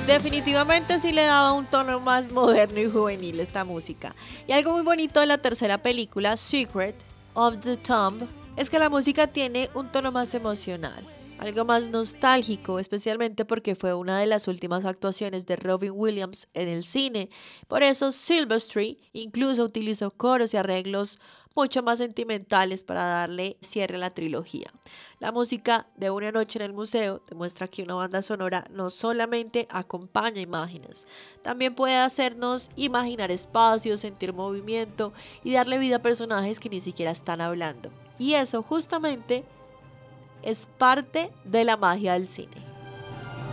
Definitivamente sí le daba un tono más moderno y juvenil esta música. Y algo muy bonito de la tercera película, Secret of the Tomb, es que la música tiene un tono más emocional, algo más nostálgico, especialmente porque fue una de las últimas actuaciones de Robin Williams en el cine. Por eso Silvestri incluso utilizó coros y arreglos mucho más sentimentales para darle cierre a la trilogía. La música de Una noche en el museo demuestra que una banda sonora no solamente acompaña imágenes, también puede hacernos imaginar espacios, sentir movimiento y darle vida a personajes que ni siquiera están hablando. Y eso justamente es parte de la magia del cine.